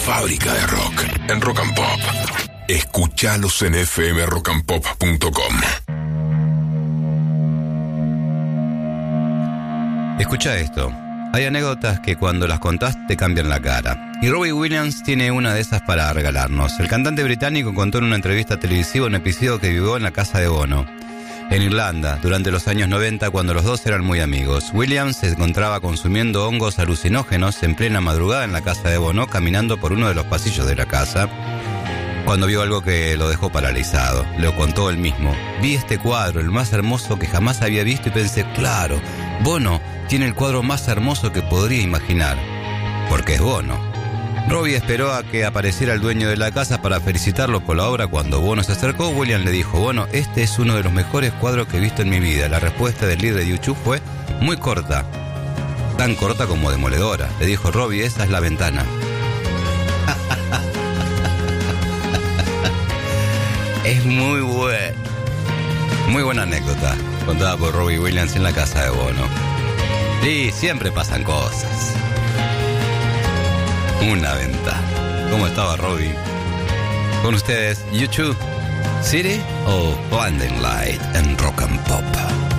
fábrica de rock en Rock and Pop. Escuchalos en fmrockandpop.com. Escucha esto. Hay anécdotas que cuando las contás te cambian la cara. Y Robbie Williams tiene una de esas para regalarnos. El cantante británico contó en una entrevista televisiva un episodio que vivió en la casa de Bono, en Irlanda, durante los años 90, cuando los dos eran muy amigos. Williams se encontraba consumiendo hongos alucinógenos en plena madrugada en la casa de Bono, caminando por uno de los pasillos de la casa, cuando vio algo que lo dejó paralizado. Lo contó él mismo. Vi este cuadro, el más hermoso que jamás había visto, y pensé, claro, Bono tiene el cuadro más hermoso que podría imaginar, porque es Bono. Robbie esperó a que apareciera el dueño de la casa para felicitarlo por la obra. Cuando Bono se acercó, Williams le dijo, Bono, este es uno de los mejores cuadros que he visto en mi vida. La respuesta del líder de YouTube fue muy corta, tan corta como demoledora. Le dijo Robbie, esa es la ventana. Es muy buena anécdota, contada por Robbie Williams en la casa de Bono. Y siempre pasan cosas. Una ventana. ¿Cómo estaba Robbie? Con ustedes, YouTube, City o Blinding Light en Rock and Pop.